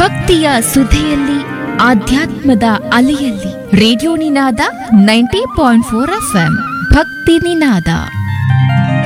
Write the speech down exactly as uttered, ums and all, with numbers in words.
ಭಕ್ತಿಯ ಸುಧೆಯಲ್ಲಿ ಆಧ್ಯಾತ್ಮದ ಅಲೆಯಲ್ಲಿ ರೇಡಿಯೋ ನಿನಾದ ninety point four F M ಭಕ್ತಿ ನಿನಾದ.